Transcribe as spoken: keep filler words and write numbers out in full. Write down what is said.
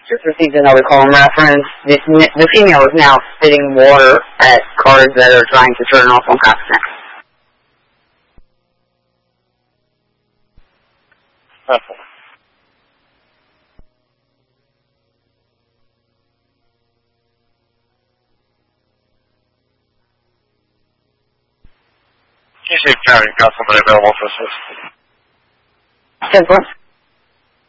Just received another call in reference. The, the female is now spitting water at cars that are trying to turn off on cops next. Okay. Keystone County, got somebody available for assist. ten four.